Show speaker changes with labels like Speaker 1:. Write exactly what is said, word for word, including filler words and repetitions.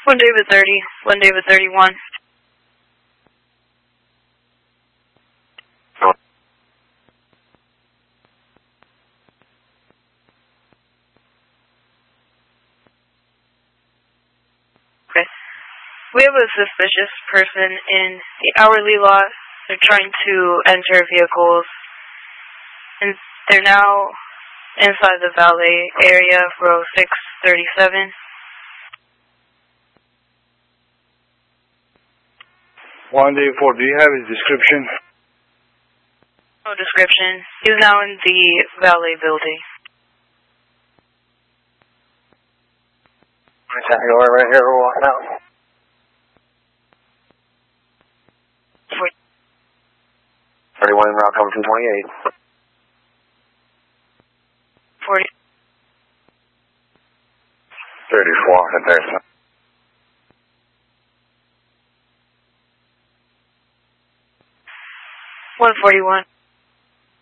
Speaker 1: One David thirty, one David thirty-one. Okay. We have a suspicious person in the hourly lot. They're trying to enter vehicles, and they're now inside the valet area of row six thirty-seven.
Speaker 2: one day four, do you have his description?
Speaker 1: No description. He's now in the valet building.
Speaker 3: You're right here, we're walking out. thirty-one route coming from twenty-eight.
Speaker 1: forty.
Speaker 3: thirty-four, and there's
Speaker 1: one forty-one.